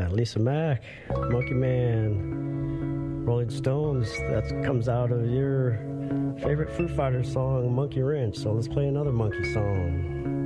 Lisa Mack, Monkey Man, Rolling Stones. That comes out of your favorite Foo Fighters song, Monkey Wrench. So let's play another Monkey song.